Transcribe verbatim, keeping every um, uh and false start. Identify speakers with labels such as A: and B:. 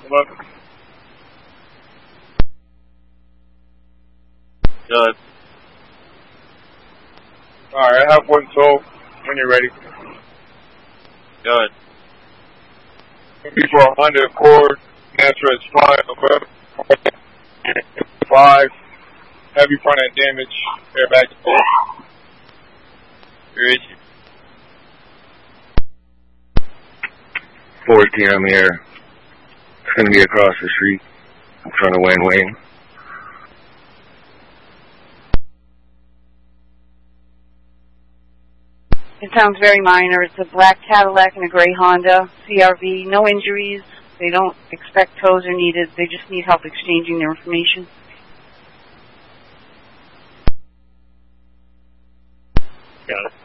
A: Look. Good. Alright, I have one tow when you're ready. Good. Before Honda Accord, Natural is five, five, heavy front end damage, airbag. Where is you?
B: fourteen on the air. It's going to be across the street in front of Wayne Wayne.
C: It sounds very minor. It's a black Cadillac and a gray Honda C R V. No injuries. They don't expect tows are needed. They just need help exchanging their information.
A: Got it.